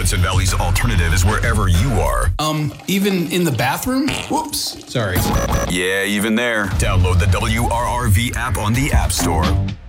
Hudson Valley's alternative is wherever you are. Even in the bathroom? Whoops. Sorry. Yeah, even there. Download the WRRV app on the App Store.